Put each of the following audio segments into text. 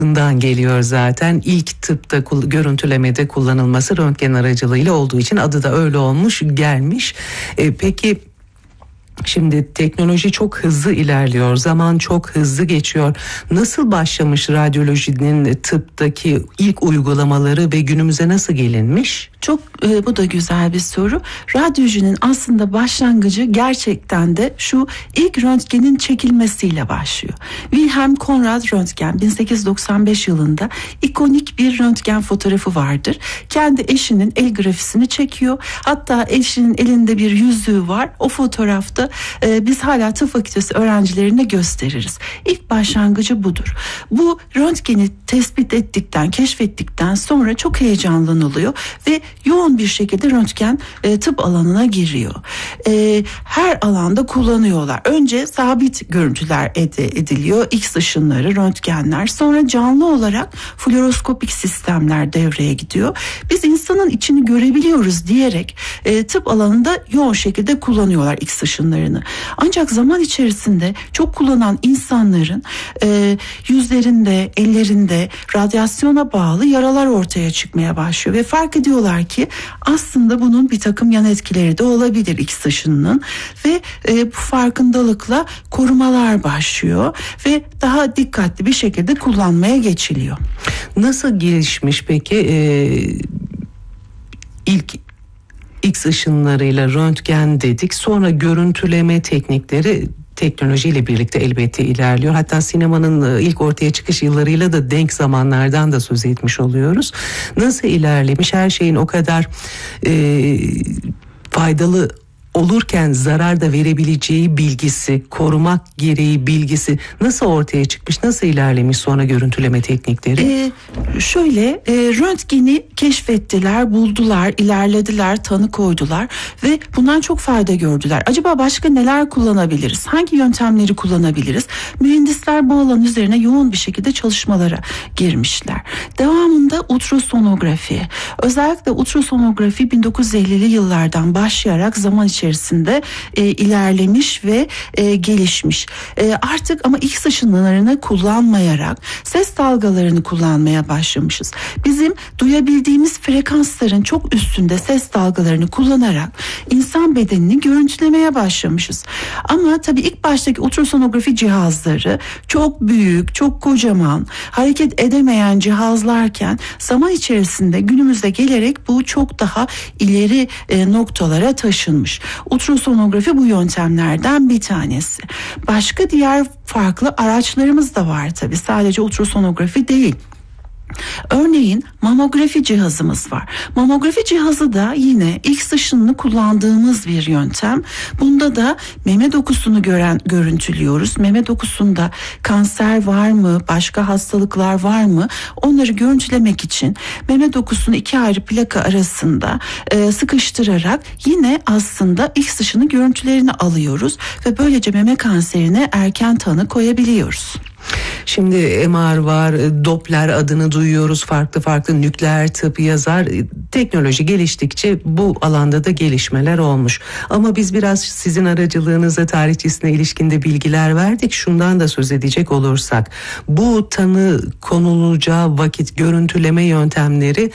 geliyor zaten. İlk tıpta görüntülemede kullanılması röntgen aracılığıyla olduğu için adı da öyle olmuş gelmiş. Peki şimdi teknoloji çok hızlı ilerliyor, zaman çok hızlı geçiyor. Nasıl başlamış radyolojinin tıptaki ilk uygulamaları ve günümüze nasıl gelinmiş? Çok bu da güzel bir soru. Radyolojinin aslında başlangıcı gerçekten de şu ilk röntgenin çekilmesiyle başlıyor. Wilhelm Conrad Röntgen 1895 yılında ikonik bir röntgen fotoğrafı vardır. Kendi eşinin el grafisini çekiyor. Hatta eşinin elinde bir yüzüğü var. O fotoğrafta biz hala tıp fakültesi öğrencilerine gösteririz. İlk başlangıcı budur. Bu röntgeni tespit ettikten, keşfettikten sonra çok heyecanlanılıyor ve yoğun bir şekilde röntgen tıp alanına giriyor. Her alanda kullanıyorlar. Önce sabit görüntüler ediliyor. X ışınları, röntgenler. Sonra canlı olarak fluoroskopik sistemler devreye gidiyor. Biz insanın içini görebiliyoruz diyerek tıp alanında yoğun şekilde kullanıyorlar X ışınlarını. Ancak zaman içerisinde çok kullanan insanların yüzlerinde, ellerinde radyasyona bağlı yaralar ortaya çıkmaya başlıyor ve fark ediyorlar ki aslında bunun bir takım yan etkileri de olabilir X ışınının ve bu farkındalıkla korumalar başlıyor ve daha dikkatli bir şekilde kullanmaya geçiliyor. Nasıl gelişmiş peki ilk X ışınlarıyla röntgen dedik, sonra görüntüleme teknikleri teknolojiyle birlikte elbette ilerliyor. Hatta sinemanın ilk ortaya çıkış yıllarıyla da denk zamanlardan da söz etmiş oluyoruz. Nasıl ilerlemiş, her şeyin o kadar faydalı olurken zarar da verebileceği bilgisi, korumak gereği bilgisi nasıl ortaya çıkmış, nasıl ilerlemiş sonra görüntüleme teknikleri? Röntgeni keşfettiler, buldular, ilerlediler, tanı koydular ve bundan çok fayda gördüler. Acaba başka neler kullanabiliriz? Hangi yöntemleri kullanabiliriz? Mühendisler bu alan üzerine yoğun bir şekilde çalışmalara girmişler. Devamında ultrasonografi, özellikle ultrasonografi 1950'li yıllardan başlayarak zaman içerisinde ilerlemiş ve gelişmiş. Artık ama X ışınlarını kullanmayarak ses dalgalarını kullanmaya başlamışız. Bizim duyabildiğimiz frekansların çok üstünde ses dalgalarını kullanarak insan bedenini görüntülemeye başlamışız. Ama tabii ilk baştaki ultrasonografi cihazları çok büyük, çok kocaman, hareket edemeyen cihazlarken zaman içerisinde günümüzde gelerek bu çok daha ileri noktalara taşınmış. Ultrasonografi bu yöntemlerden bir tanesi. Başka diğer farklı araçlarımız da var tabii. Sadece ultrasonografi değil. Örneğin mamografi cihazımız var. Mamografi cihazı da yine X ışınını kullandığımız bir yöntem. Bunda da meme dokusunu görüntülüyoruz. Meme dokusunda kanser var mı, başka hastalıklar var mı? Onları görüntülemek için meme dokusunu iki ayrı plaka arasında sıkıştırarak yine aslında X ışını görüntülerini alıyoruz ve böylece meme kanserine erken tanı koyabiliyoruz. Şimdi MR var, Doppler adını duyuyoruz, farklı nükleer tıp yazar. Teknoloji geliştikçe bu alanda da gelişmeler olmuş. Ama biz biraz sizin aracılığınızla tarihçesine ilişkinde bilgiler verdik. Şundan da söz edecek olursak, bu tanı konulacağı vakit görüntüleme yöntemleri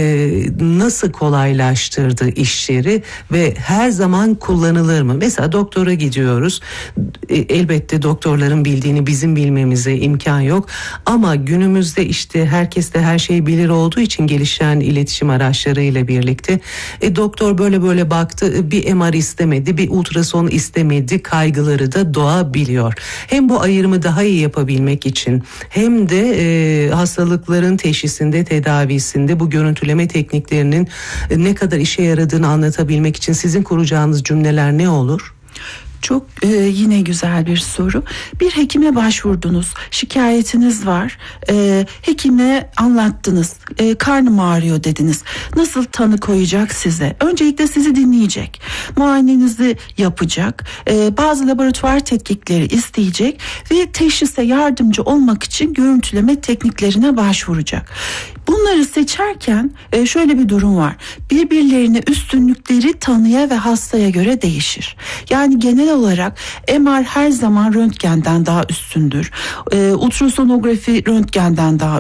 nasıl kolaylaştırdı işleri ve her zaman kullanılır mı? Mesela doktora gidiyoruz. Elbette doktorların bildiğini bizim bilmemize imkan yok. Ama günümüzde işte herkes de her şeyi bilir olduğu için gelişen iletişim araçlarıyla birlikte doktor böyle baktı, bir MR istemedi, bir ultrason istemedi kaygıları da doğabiliyor. Hem bu ayrımı daha iyi yapabilmek için hem de hastalıkların teşhisinde, tedavisinde bu görüntüleme tekniklerinin ne kadar işe yaradığını anlatabilmek için sizin kuracağınız cümleler ne olur? Çok yine güzel bir soru. Bir hekime başvurdunuz, şikayetiniz var. Hekime anlattınız, karnım ağrıyor dediniz. Nasıl tanı koyacak size? Öncelikle sizi dinleyecek, muayenenizi yapacak, bazı laboratuvar tetkikleri isteyecek ve teşhise yardımcı olmak için görüntüleme tekniklerine başvuracak. Bunları seçerken şöyle bir durum var. Birbirlerine üstünlükleri tanıya ve hastaya göre değişir. Yani genel olarak MR her zaman röntgenden daha üstündür. Ultrasonografi röntgenden daha